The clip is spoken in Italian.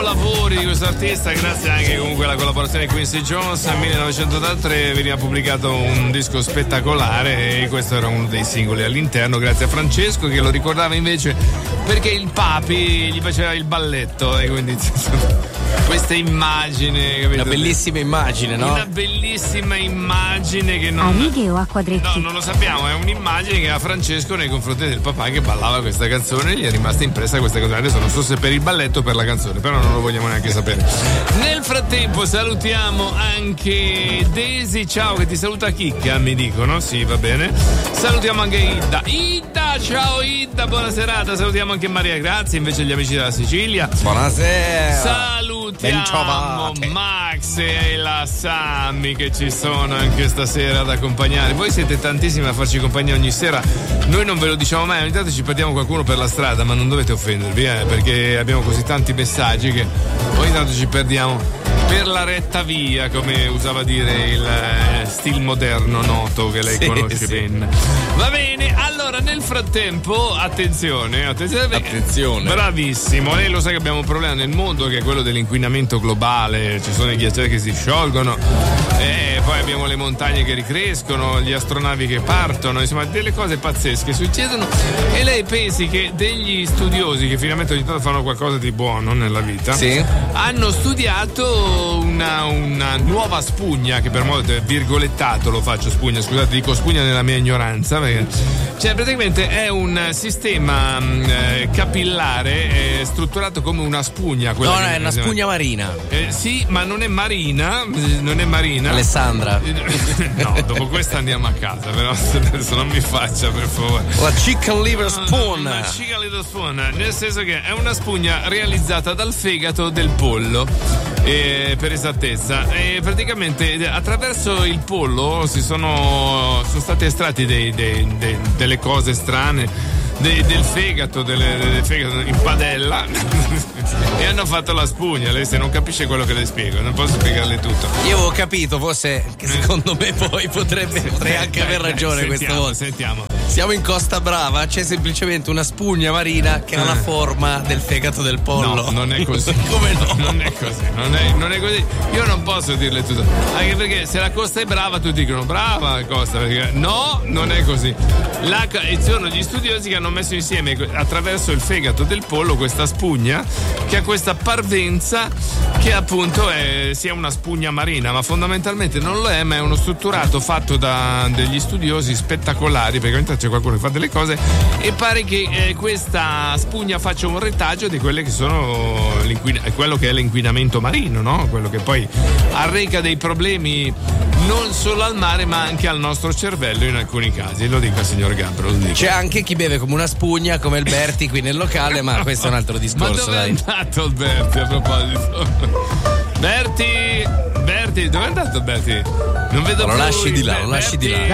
capolavori di questo artista, grazie anche comunque alla collaborazione di Quincy Jones. Nel 1983 veniva pubblicato un disco spettacolare e questo era uno dei singoli all'interno, grazie a Francesco che lo ricordava invece perché il Papi gli faceva il balletto e quindi questa immagine, capito? Una bellissima immagine, no? Una bellissima immagine che non... A righe o a quadretti? No, non lo sappiamo, è un'immagine che ha Francesco nei confronti del papà che ballava questa canzone e gli è rimasta impressa questa canzone. Adesso non so se per il balletto o per la canzone, però non lo vogliamo neanche sapere. Nel frattempo salutiamo anche Daisy, ciao, che ti saluta Chicca, mi dicono, sì, va bene. Salutiamo anche Ida, ciao Ida, buona serata. Salutiamo anche Maria Grazia, invece gli amici della Sicilia. Buonasera. Salutiamo Max e la Sammy che ci sono anche stasera ad accompagnare. Voi siete tantissimi a farci compagnia ogni sera. Noi non ve lo diciamo mai, ogni tanto ci perdiamo qualcuno per la strada, ma non dovete offendervi, perché abbiamo così tanti messaggi che ogni tanto ci perdiamo per la retta via, come usava dire il stil moderno noto che lei conosce bene. Va bene, allora nel frattempo attenzione. Bravissimo, lei lo sa che abbiamo un problema nel mondo che è quello dell'inquinamento globale, ci sono i ghiacciai che si sciolgono e poi abbiamo le montagne che ricrescono, gli astronavi che partono, insomma delle cose pazzesche succedono e lei pensi che degli studiosi che finalmente ogni tanto fanno qualcosa di buono nella vita hanno studiato una nuova spugna, che per modo virgolettato lo faccio spugna, scusate, dico spugna nella mia ignoranza, perché cioè praticamente è un sistema capillare strutturato come una spugna. No, è una spugna marina. Sì, ma non è marina. Alessandra. No, dopo questa andiamo a casa, però adesso non mi faccia, per favore. La chicken liver spoon. La chicken liver spoon, nel senso che è una spugna realizzata dal fegato del pollo, per esattezza, e praticamente attraverso il pollo sono stati estratti delle cose strane del fegato, del fegato in padella e hanno fatto la spugna. Lei se non capisce quello che le spiego, non posso spiegarle tutto. Io avevo capito, forse che secondo me poi potrei anche aver ragione questa volta. Sentiamo. Siamo in Costa Brava, c'è semplicemente una spugna marina che ha la forma del fegato del pollo. No, non è così. Come no? Non è così, non è così. Io non posso dirle tutto, anche perché se la Costa è brava tutti dicono brava Costa, perché no, non è così. E sono gli studiosi che hanno messo insieme attraverso il fegato del pollo questa spugna che ha questa parvenza che appunto sia una spugna marina, ma fondamentalmente non lo è, ma è uno strutturato fatto da degli studiosi spettacolari, perché ogni tanto c'è qualcuno che fa delle cose e pare che questa spugna faccia un retaggio di quelle che sono quello che è l'inquinamento marino, no? Quello che poi arreca dei problemi non solo al mare ma anche al nostro cervello in alcuni casi, lo dico al signor Gabbro. C'è anche chi beve come una spugna, come il Berti qui nel locale, ma questo è un altro discorso. Ma dove è andato il Berti a proposito? Berti, dove è andato Berti? Non vedo lo più. lasci di là, lo lasci di là.